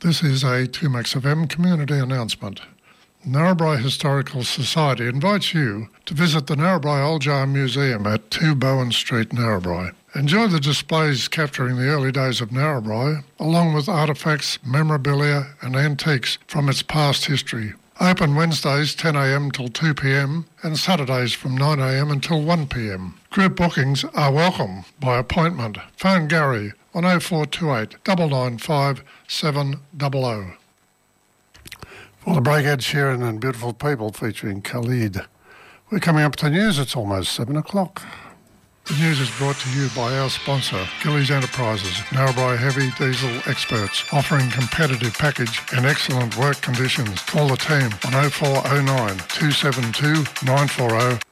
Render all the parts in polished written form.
This is a 2MAX FM community announcement. Narrabri Historical Society invites you to visit the Narrabri Old Jar Museum at 2 Bowen Street, Narrabri. Enjoy the displays capturing the early days of Narrabri, along with artefacts, memorabilia and antiques from its past history. Open Wednesdays 10am till 2pm and Saturdays from 9am until 1pm. Group bookings are welcome by appointment. Phone Gary on 0428 995 700. For the break, Ed Sheeran and Beautiful People featuring Khalid. We're coming up to the news. It's almost 7 o'clock. The news is brought to you by our sponsor, Gillies Enterprises, Narrabri heavy diesel experts, offering competitive package and excellent work conditions. Call the team on 0409 272 940.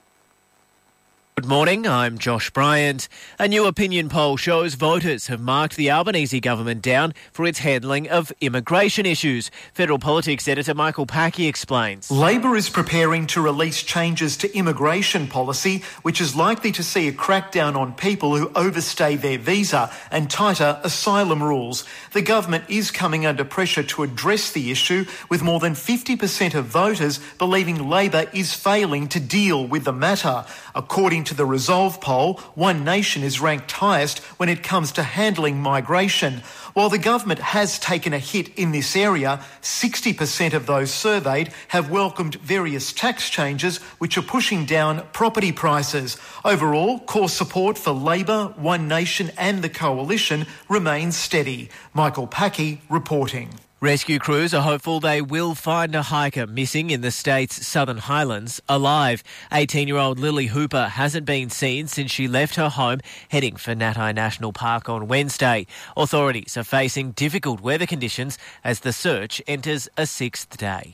Good morning, I'm Josh Bryant. A new opinion poll shows voters have marked the Albanese government down for its handling of immigration issues. Federal Politics editor Michael Packey explains. Labor is preparing to release changes to immigration policy, which is likely to see a crackdown on people who overstay their visa and tighter asylum rules. The government is coming under pressure to address the issue, with more than 50% of voters believing Labor is failing to deal with the matter. According to the Resolve poll, One Nation is ranked highest when it comes to handling migration. While the government has taken a hit in this area, 60% of those surveyed have welcomed various tax changes which are pushing down property prices. Overall, core support for Labor, One Nation and the Coalition remains steady. Michael Packey reporting. Rescue crews are hopeful they will find a hiker missing in the state's Southern Highlands alive. 18-year-old Lily Hooper hasn't been seen since she left her home heading for Natai National Park on Wednesday. Authorities are facing difficult weather conditions as the search enters a 6th day.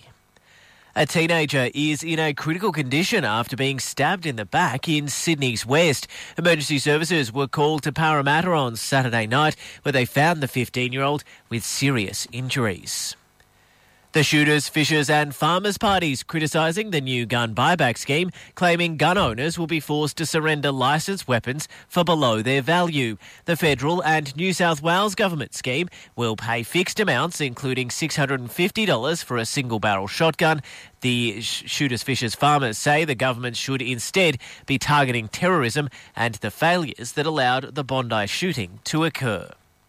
A teenager is in a critical condition after being stabbed in the back in Sydney's West. Emergency services were called to Parramatta on Saturday night, where they found the 15-year-old with serious injuries. The shooters, fishers and farmers parties criticising the new gun buyback scheme, claiming gun owners will be forced to surrender licensed weapons for below their value. The federal and New South Wales government scheme will pay fixed amounts, including $650 for a single-barrel shotgun. The shooters, fishers, farmers say the government should instead be targeting terrorism and the failures that allowed the Bondi shooting to occur.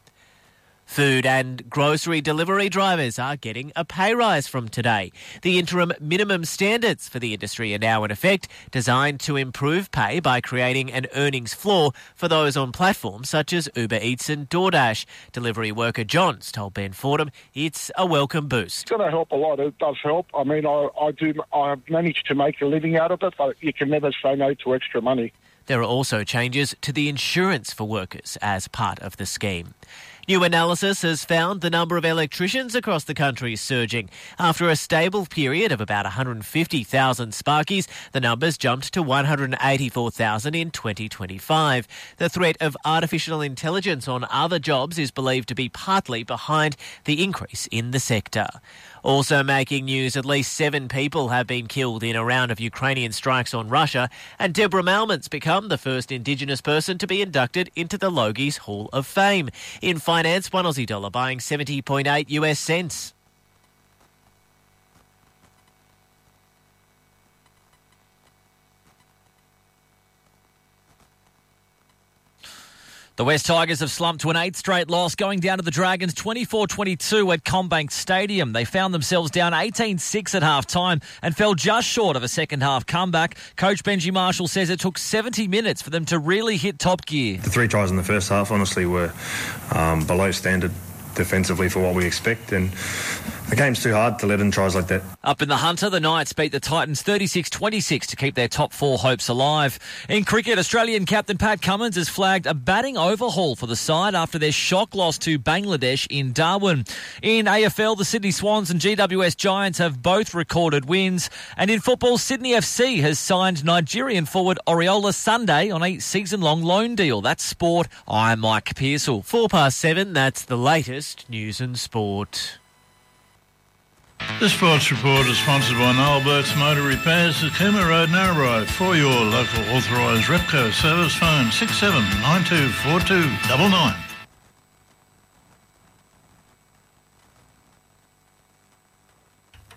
Food and grocery delivery drivers are getting a pay rise from today. The interim minimum standards for the industry are now in effect, designed to improve pay by creating an earnings floor for those on platforms such as Uber Eats and DoorDash. Delivery worker Johns told Ben Fordham it's a welcome boost. It's going to help a lot. It does help. I mean, I've managed to make a living out of it, but you can never say no to extra money. There are also changes to the insurance for workers as part of the scheme. New analysis has found the number of electricians across the country is surging. After a stable period of about 150,000 sparkies, the numbers jumped to 184,000 in 2025. The threat of artificial intelligence on other jobs is believed to be partly behind the increase in the sector. Also making news, at least 7 people have been killed in a round of Ukrainian strikes on Russia, and Deborah Malman's become the first Indigenous person to be inducted into the Logies Hall of Fame. In finance, one Aussie dollar buying 70.8 US cents. The West Tigers have slumped to an 8th straight loss, going down to the Dragons 24-22 at CommBank Stadium. They found themselves down 18-6 at half-time and fell just short of a second-half comeback. Coach Benji Marshall says it took 70 minutes for them to really hit top gear. The 3 tries in the first half, honestly, were below standard defensively for what we expect, and the game's too hard to let in tries like that. Up in the Hunter, the Knights beat the Titans 36-26 to keep their top 4 hopes alive. In cricket, Australian captain Pat Cummins has flagged a batting overhaul for the side after their shock loss to Bangladesh in Darwin. In AFL, the Sydney Swans and GWS Giants have both recorded wins. And in football, Sydney FC has signed Nigerian forward Oriola Sunday on a season-long loan deal. That's sport. I'm Mike Pearsall. 7:04, that's the latest news and sport. The Sports Report is sponsored by Noel Burke's Motor Repairs at Cooma Road, Narrabri. For your local authorised Repco service, phone 67924299.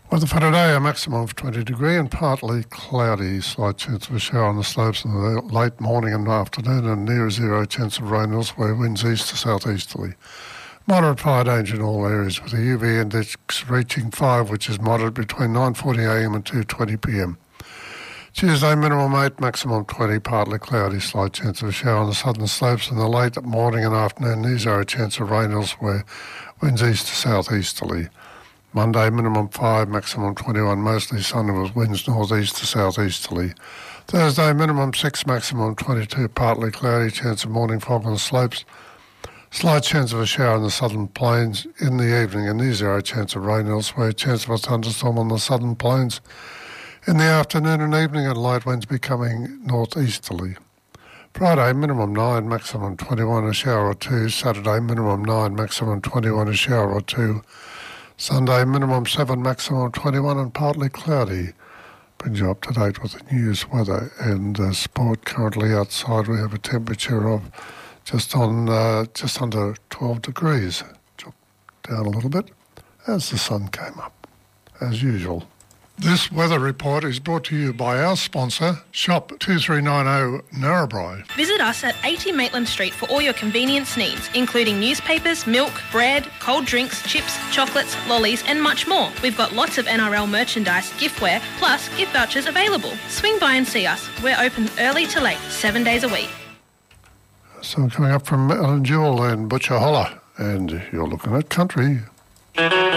Weather for today, a maximum of 20 degree and partly cloudy. Slight chance of a shower on the slopes in the late morning and afternoon, and near zero chance of rain elsewhere. Winds east to southeasterly. Moderate fire danger in all areas, with a UV index reaching 5, which is moderate between 9:40am and 2:20pm. Tuesday, minimum 8, maximum 20, partly cloudy. Slight chance of a shower on the southern slopes in the late morning and afternoon. Near zero chance of rain elsewhere. Winds east to southeasterly. Monday, minimum 5, maximum 21, mostly sunny with winds northeast to southeasterly. Thursday, minimum 6, maximum 22, partly cloudy, chance of morning fog on the slopes. Slight chance of a shower in the southern plains in the evening, and near zero chance of rain elsewhere. Chance of a thunderstorm on the southern plains in the afternoon and evening, and light winds becoming northeasterly. Friday, minimum 9, maximum 21, a shower or 2. Saturday, minimum 9, maximum 21, a shower or 2. Sunday, minimum 7, maximum 21 and partly cloudy. Brings you up to date with the news, weather and sport. Currently outside we have a temperature of just under 12 degrees. Drop down a little bit as the sun came up, as usual. This weather report is brought to you by our sponsor, Shop 2390 Narrabri. Visit us at 80 Maitland Street for all your convenience needs, including newspapers, milk, bread, cold drinks, chips, chocolates, lollies and much more. We've got lots of NRL merchandise, giftware, plus gift vouchers available. Swing by and see us. We're open early to late, 7 days a week. So coming up from Ellen Jewell and Butcher Holler, and you're looking at country.